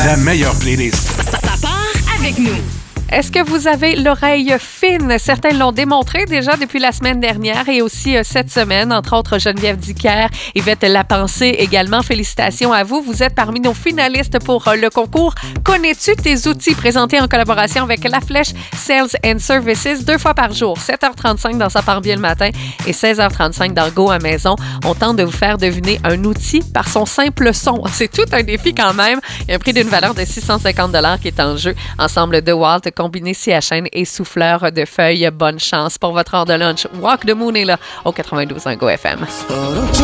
la meilleure playlist. Ça part avec nous. Est-ce que vous avez l'oreille fine? Certains l'ont démontré déjà depuis la semaine dernière et aussi cette semaine, entre autres Geneviève Dicker, Yvette Lapensée également. Félicitations à vous. Vous êtes parmi nos finalistes pour le concours Connais-tu tes outils? Présenté en collaboration avec La Flèche Sales and Services 2 fois par jour, 7h35 dans Ça part bien le matin et 16h35 dans Go à maison. On tente de vous faire deviner un outil par son simple son. C'est tout un défi quand même. Il y a un prix d'une valeur de 650 $ qui est en jeu. Ensemble de Walt, combiné CHN et souffleur de feuilles. Bonne chance pour votre heure de lunch. Walk the Moon est là au 92.1 Go FM.